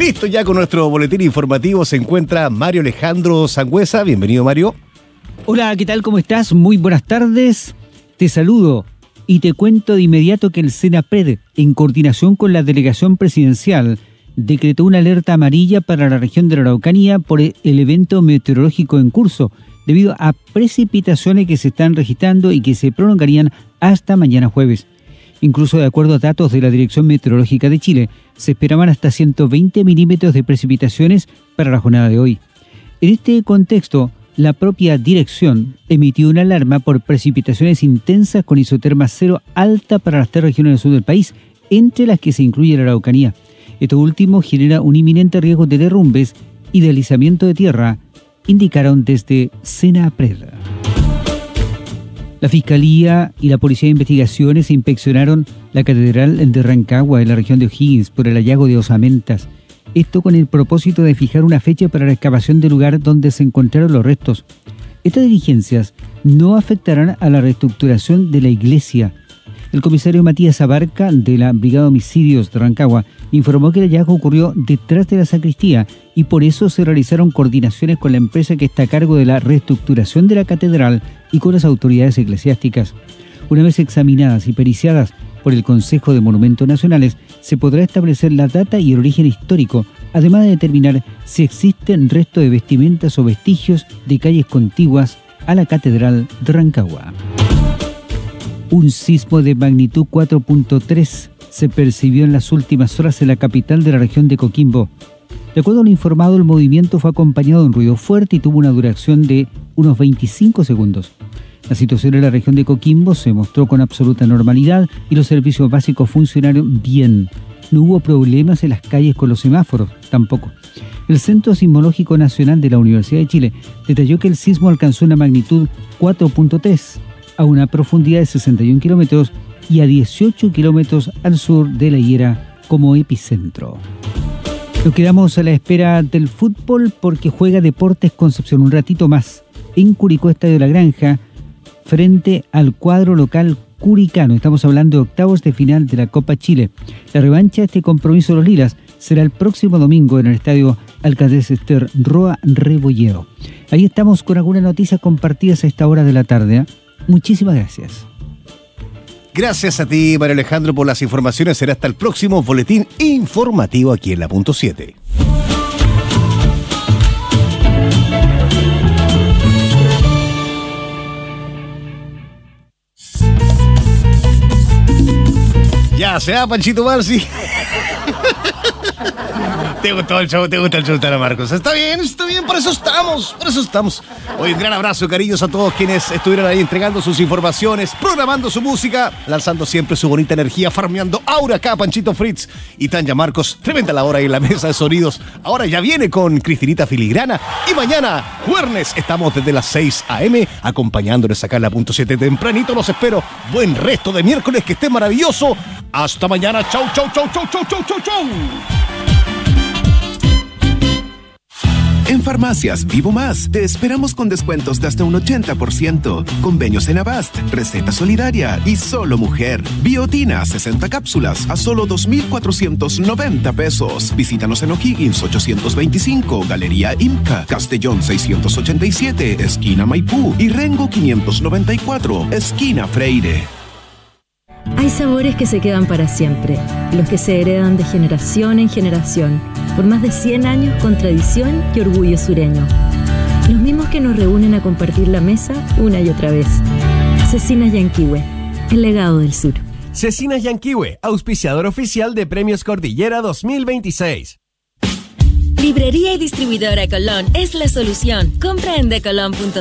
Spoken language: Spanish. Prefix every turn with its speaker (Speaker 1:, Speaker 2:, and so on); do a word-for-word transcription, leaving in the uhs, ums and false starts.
Speaker 1: Listo ya con nuestro boletín informativo se encuentra Mario Alejandro Sangüesa. Bienvenido, Mario.
Speaker 2: Hola, ¿qué tal? ¿Cómo estás? Muy buenas tardes. Te saludo y te cuento de inmediato que el SENAPRED, en coordinación con la delegación presidencial, decretó una alerta amarilla para la región de la Araucanía por el evento meteorológico en curso, debido a precipitaciones que se están registrando y que se prolongarían hasta mañana jueves. Incluso de acuerdo a datos de la Dirección Meteorológica de Chile, se esperaban hasta ciento veinte milímetros de precipitaciones para la jornada de hoy. En este contexto, la propia dirección emitió una alarma por precipitaciones intensas con isoterma cero alta para las tres regiones del sur del país, entre las que se incluye la Araucanía. Esto último genera un inminente riesgo de derrumbes y deslizamiento de tierra, indicaron desde SENAPRED. La Fiscalía y la Policía de Investigaciones inspeccionaron la Catedral de Rancagua en la región de O'Higgins por el hallazgo de osamentas. Esto con el propósito de fijar una fecha para la excavación del lugar donde se encontraron los restos. Estas diligencias no afectarán a la reestructuración de la iglesia. El comisario Matías Abarca, de la Brigada de Homicidios de Rancagua, informó que el hallazgo ocurrió detrás de la sacristía y por eso se realizaron coordinaciones con la empresa que está a cargo de la reestructuración de la catedral y con las autoridades eclesiásticas. Una vez examinadas y periciadas por el Consejo de Monumentos Nacionales, se podrá establecer la data y el origen histórico, además de determinar si existen restos de vestimentas o vestigios de calles contiguas a la Catedral de Rancagua. Un sismo de magnitud cuatro punto tres se percibió en las últimas horas en la capital de la región de Coquimbo. De acuerdo a lo informado, el movimiento fue acompañado de un ruido fuerte y tuvo una duración de unos veinticinco segundos. La situación en la región de Coquimbo se mostró con absoluta normalidad y los servicios básicos funcionaron bien. No hubo problemas en las calles con los semáforos, tampoco. El Centro Sismológico Nacional de la Universidad de Chile detalló que el sismo alcanzó una magnitud cuatro punto tres a una profundidad de sesenta y un kilómetros y a dieciocho kilómetros al sur de La Higuera como epicentro. Nos quedamos a la espera del fútbol porque juega Deportes Concepción un ratito más en Curicó, Estadio La Granja, frente al cuadro local curicano. Estamos hablando de octavos de final de la Copa Chile. La revancha de este compromiso de los Lilas será el próximo domingo en el Estadio Alcaldés Ester Roa Rebolledo. Ahí estamos con algunas noticias compartidas a esta hora de la tarde, ¿eh? Muchísimas gracias.
Speaker 1: Gracias a ti, Mario Alejandro, por las informaciones. Será hasta el próximo boletín informativo aquí en la punto siete. Ya sea, Panchito Marci. Te gustó el show, te gusta el show, Tara Marcos. Está bien, está bien, por eso estamos, por eso estamos. Hoy un gran abrazo, cariños a todos quienes estuvieron ahí entregando sus informaciones, programando su música, lanzando siempre su bonita energía, farmeando aura acá, Panchito Fritz y Tanya Marcos. Tremenda la hora ahí en la mesa de sonidos. Ahora ya viene con Cristinita Filigrana y mañana, jueves, estamos desde las seis a.m. acompañándoles acá en la punto siete tempranito. Los espero. Buen resto de miércoles, que esté maravilloso. Hasta mañana. Chau, chau, chau, chau, chau, chau, chau, chau.
Speaker 3: En Farmacias Vivo Más te esperamos con descuentos de hasta un ochenta por ciento. Convenios en Avast, Receta Solidaria y Solo Mujer. Biotina, sesenta cápsulas a solo dos mil cuatrocientos noventa pesos. Visítanos en O'Higgins ochocientos veinticinco, Galería Imca, Castellón seiscientos ochenta y siete, esquina Maipú y Rengo quinientos noventa y cuatro, esquina Freire.
Speaker 4: Hay sabores que se quedan para siempre, los que se heredan de generación en generación, por más de cien años con tradición y orgullo sureño. Los mismos que nos reúnen a compartir la mesa una y otra vez. Cecinas Yanquihue, el legado del sur.
Speaker 5: Cecinas Yanquihue, auspiciador oficial de Premios Cordillera dos mil veintiséis.
Speaker 6: Librería y distribuidora Colón es la solución. Compra en decolón punto